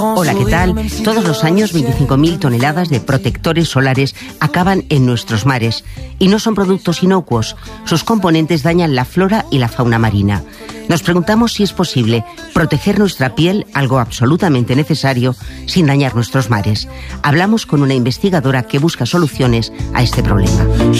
Hola, ¿qué tal? Todos los años 25.000 toneladas de protectores solares acaban en nuestros mares. Y no son productos inocuos. Sus componentes dañan la flora y la fauna marina. Nos preguntamos si es posible proteger nuestra piel, algo absolutamente necesario, sin dañar nuestros mares. Hablamos con una investigadora que busca soluciones a este problema.